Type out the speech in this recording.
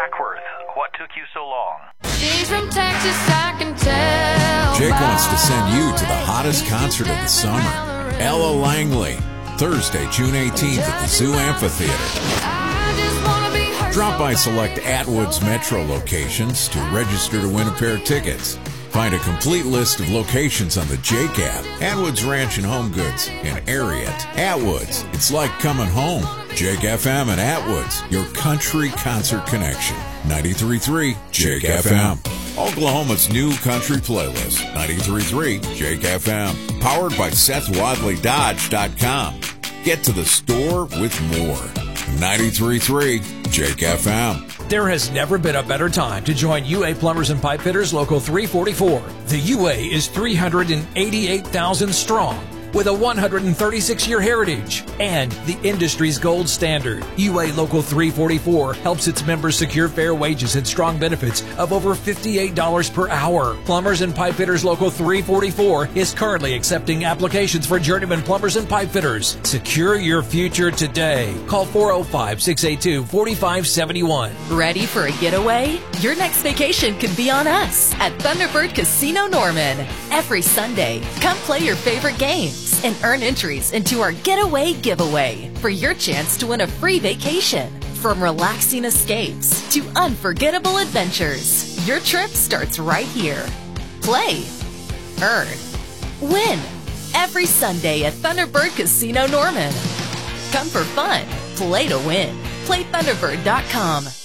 Ackworth, what took you so long? She's from Texas, I can tell. Jake wants to send you to the hottest concert of the summer. Ella Langley, Thursday, June 18th at the Zoo Amphitheater. Drop by select Atwood's Metro locations to register to win a pair of tickets. Find a complete list of locations on the Jake app. Atwood's Ranch and Home Goods in Ariat. Atwood's, it's like coming home. Jake FM and Atwood's, your country concert connection. 93.3 Jake FM. Oklahoma's new country playlist. 93.3 Jake FM. Powered by SethWadleyDodge.com. Get to the store with more. 93.3 Jake FM. There has never been a better time to join UA Plumbers and Pipe Fitters Local 344. The UA is 388,000 strong with a 136-year heritage and the industry's gold standard. UA Local 344 helps its members secure fair wages and strong benefits of over $58 per hour. Plumbers and Pipe Fitters Local 344 is currently accepting applications for journeyman plumbers and pipe fitters. Secure your future today. Call 405-682-4571. Ready for a getaway? Your next vacation could be on us at Thunderbird Casino Norman. Every Sunday, come play your favorite games and earn entries into our Getaway Giveaway for your chance to win a free vacation. From relaxing escapes to unforgettable adventures, your trip starts right here. Play, earn, win every Sunday at Thunderbird Casino Norman. Come for fun, play to win. PlayThunderbird.com.